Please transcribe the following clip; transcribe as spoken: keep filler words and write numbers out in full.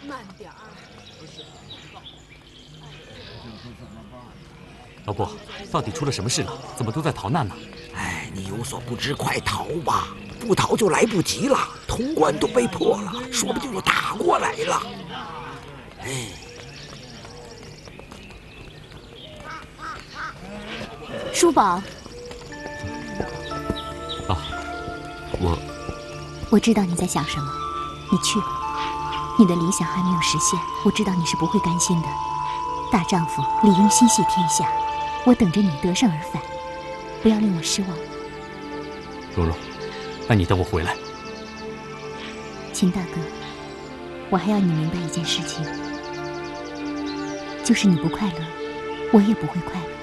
慢点儿。 老伯，到底出了什么事了？怎么都在逃难呢？ 哎，你有所不知，快逃吧！不逃就来不及了，潼关都被破了，说不定就打过来了。哎， 叔宝， 啊，我我知道你在想什么，你去吧。你的理想还没有实现，我知道你是不会甘心的。大丈夫理应心系天下，我等着你得胜而返，不要令我失望。 蓉蓉，那你等我回来。 秦大哥，我还要你明白一件事情，就是你不快乐，我也不会快乐。